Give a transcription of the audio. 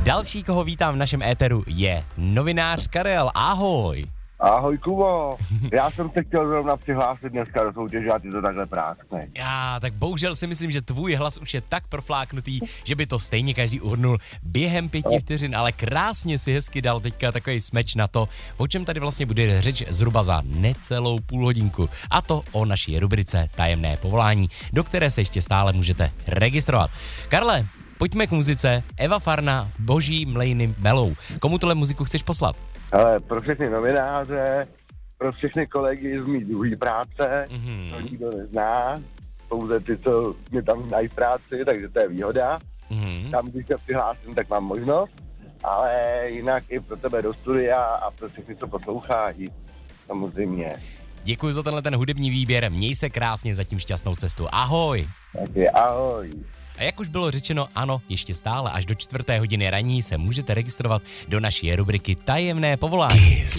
Další, koho vítám v našem éteru, je novinář Karel. Ahoj. Ahoj, Kubo. Já jsem se chtěl zrovna přihlásit dneska do soutěže a ty to takhle prásknej. Tak bohužel si myslím, že tvůj hlas už je tak profláknutý, že by to stejně každý uhrnul během 5 vteřin, ale krásně si hezky dal teďka takový smeč na to, o čem tady vlastně bude řeč zhruba za necelou půlhodinku. A to o naší rubrice Tajemné povolání, do které se ještě stále můžete registrovat. Karle, pojďme k muzice. Eva Farna, Boží mlejny melou. Komu tohle muziku chceš poslat? Ale pro všechny novináře, pro všechny kolegy z mý druhé práce, to nikdo nezná, pouze ty, co mě tam znají v práci, takže to je výhoda. Tam, když se přihlásím, tak mám možnost, ale jinak i pro tebe do studia a pro všechny, co poslouchají, samozřejmě. Děkuji za tenhle ten hudební výběr, měj se krásně, zatím šťastnou cestu. Ahoj! Takže ahoj. A jak už bylo řečeno, ano, ještě stále až do 4. hodiny ranní se můžete registrovat do naší rubriky Tajemné povolání.